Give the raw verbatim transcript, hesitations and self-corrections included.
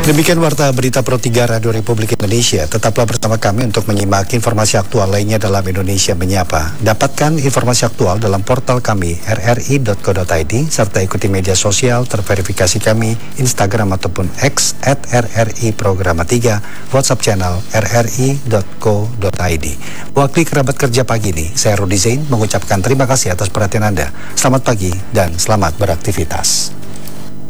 Demikian Warta Berita Pro tiga Radio Republik Indonesia. Tetaplah bersama kami untuk menyimak informasi aktual lainnya dalam Indonesia Menyapa. Dapatkan informasi aktual dalam portal kami r r i dot co dot i d serta ikuti media sosial terverifikasi kami Instagram ataupun X at r r i programa tiga, WhatsApp channel r r i dot co dot i d. Wakil kerabat kerja pagi ini, saya Rudi Zain mengucapkan terima kasih atas perhatian Anda. Selamat pagi dan selamat beraktivitas.